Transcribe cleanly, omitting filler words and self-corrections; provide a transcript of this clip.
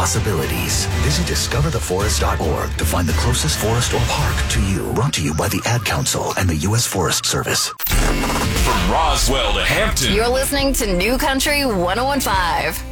possibilities. Visit discovertheforest.org to find the closest forest or park to you. Brought to you by the Ad Council and the U.S. Forest Service. From Roswell to Hampton. You're listening to New Country 101.5.